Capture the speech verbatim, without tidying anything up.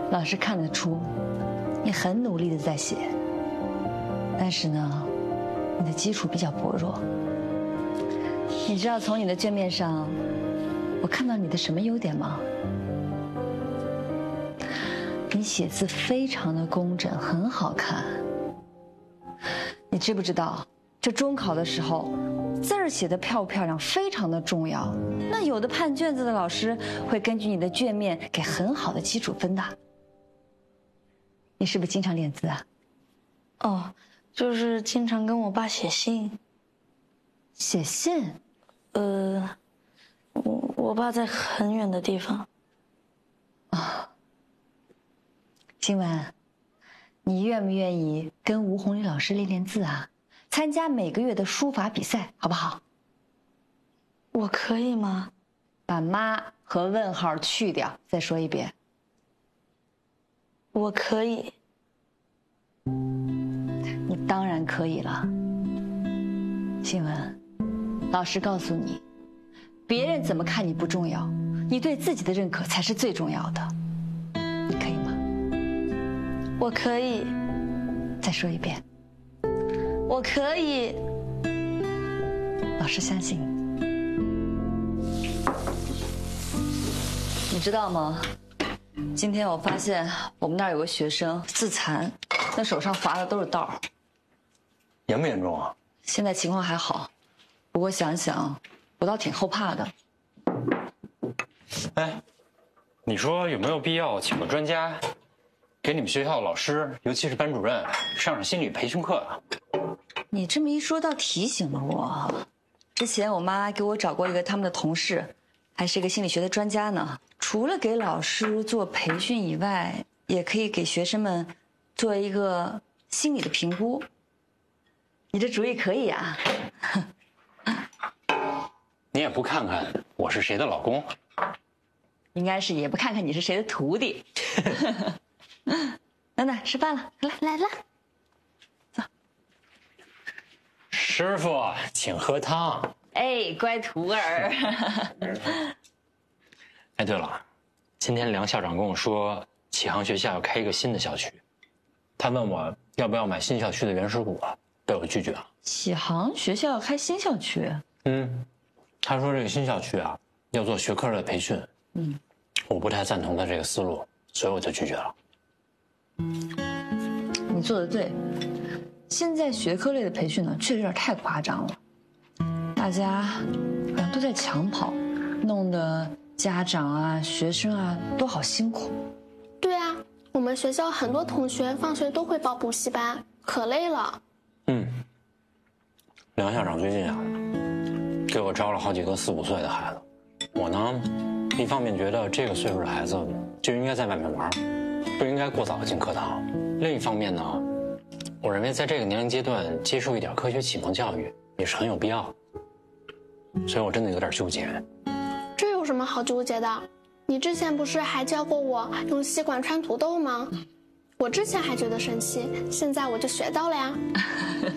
老师看得出，你很努力的在写，但是呢，你的基础比较薄弱。你知道从你的卷面上，我看到你的什么优点吗？你写字非常的工整，很好看。你知不知道，这中考的时候，字儿写得漂不漂亮非常的重要。那有的判卷子的老师会根据你的卷面给很好的基础分的。你是不是经常练字啊？ 哦，就是经常跟我爸写信。 写信？ 呃，我我爸在很远的地方。 啊，新文，你愿不愿意跟吴红丽老师练练字啊？参加每个月的书法比赛，好不好？ 我可以吗？ 把妈和问号去掉，再说一遍。 我可以。 你当然可以了。新文，老师告诉你，别人怎么看你不重要，你对自己的认可才是最重要的。你可以吗？ 我可以。 再说一遍。 我可以。 老师相信你。你知道吗？今天我发现我们那儿有个学生自残，那手上划的都是道。 严不严重啊？ 现在情况还好，不过想想，我倒挺后怕的。 哎，你说有没有必要请个专家，给你们学校的老师，尤其是班主任，上上心理培训课啊？ 你这么一说，倒提醒了我。之前我妈给我找过一个他们的同事，还是一个心理学的专家呢。除了给老师做培训以外，也可以给学生们做一个心理的评估。你这主意可以啊。 你也不看看我是谁的老公？ 应该是也不看看你是谁的徒弟。等等，吃饭了，来来来，走。 师傅，请喝汤。 哎，乖徒儿。 哎，对了，今天梁校长跟我说，启航学校要开一个新的校区，他问我要不要买新校区的原始股，被我拒绝了。 启航学校要开新校区？ 嗯，他说这个新校区啊，要做学科类的培训。嗯，我不太赞同他这个思路，所以我就拒绝了。 你做的对，现在学科类的培训呢，确实有点太夸张了，大家好像都在抢跑，弄得家长啊、学生啊都好辛苦。 对啊，我们学校很多同学放学都会报补习班，可累了。 嗯，梁校长最近啊，给我招了好几个四五岁的孩子。我呢，一方面觉得这个岁数的孩子就应该在外面玩，不应该过早的进课堂；另一方面呢，我认为在这个年龄阶段接受一点科学启蒙教育也是很有必要的。所以我真的有点纠结。 这有什么好纠结的？你之前不是还教过我用吸管穿土豆吗？我之前还觉得神奇，现在我就学到了呀。